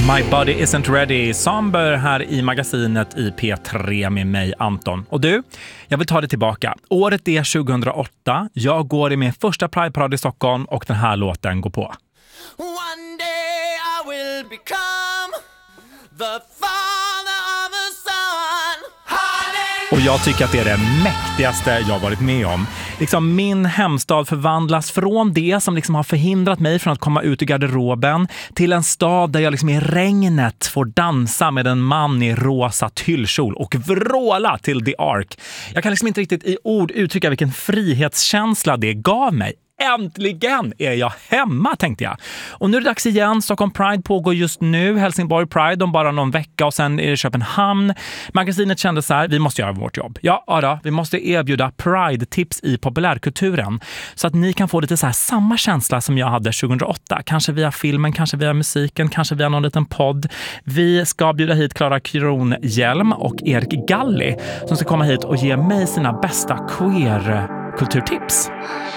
My body isn't ready. Somber här i magasinet i P3 med mig, Anton. Och du, jag vill ta det tillbaka. Året är 2008. Jag går i min första Pride-parad i Stockholm och den här låten går på. One day I will become the father of a son. Och jag tycker att det är det mäktigaste jag varit med om. Liksom min hemstad förvandlas från det som liksom har förhindrat mig från att komma ut ur garderoben till en stad där jag liksom i regnet får dansa med en man i rosa tyllkjol och vråla till The Ark. Jag kan liksom inte riktigt i ord uttrycka vilken frihetskänsla det gav mig. Äntligen är jag hemma, tänkte jag. Och nu är det dags igen. Stockholm Pride pågår just nu. Helsingborg Pride om bara någon vecka och sen är det Köpenhamn. Magasinet kände så här, vi måste göra vårt jobb. Ja, vi måste erbjuda Pride-tips i populärkulturen. Så att ni kan få lite så här samma känsla som jag hade 2008. Kanske via filmen, kanske via musiken, kanske via någon liten podd. Vi ska bjuda hit Klara Kronhjelm och Erik Galli som ska komma hit och ge mig sina bästa queer-kulturtips.